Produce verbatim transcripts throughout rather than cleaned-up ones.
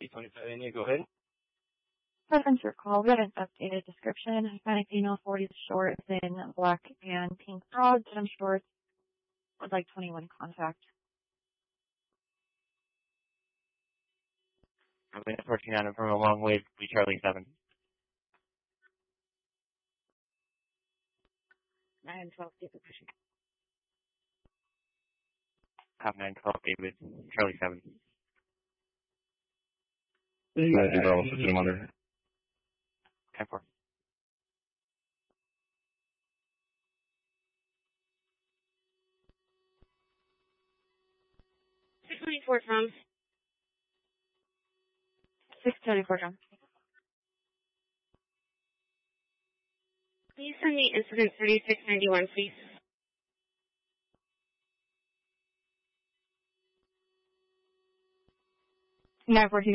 eight twenty-five India, go ahead. Reference your call, red and updated description. Hispanic female, forties, short, thin, black and pink broad, denim shorts, would like twenty-one contact. I'm going to fourteen on from a long way, be Charlie seven. nine twelve, David pushing. Half nine twelve, David, Charlie seven. You got to develop system under. ten four. six twenty-four from. six twenty-four, John. Can you send me incident thirty-six ninety-one, please? nine fourteen,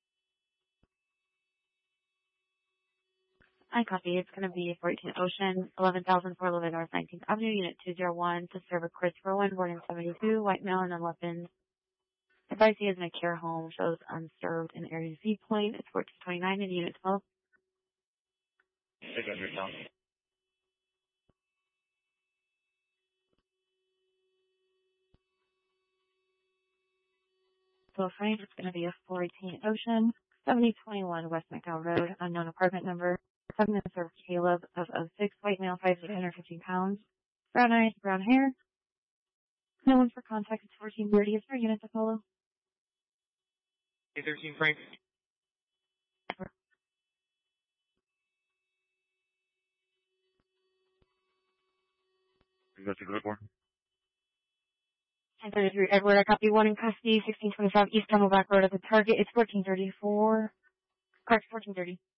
I copy. It's going to be fourteen Ocean, eleven thousand four eleven North nineteenth Avenue, Unit two oh one, to serve a Christopher one, born in seventy-two, white male and weapons. Advice he is in a care home, shows unserved in area Z point. It's fourteen twenty-nine in Unit twelve. six hundred down. So frame, it's going to be a four eighteen Ocean, seventy twenty-one West McDowell Road, unknown apartment number. Seven to serve Caleb of oh six, white male, five foot, one hundred fifteen pounds. Brown eyes, brown hair. No one for contact. It's fourteen thirty. Is for unit to follow. eight thirteen, Frank. You got your good one? ten thirty-three Edward, I copy. One in custody, sixteen twenty-five East Camelback Road at the target. It's fourteen thirty-four. Correct, fourteen thirty.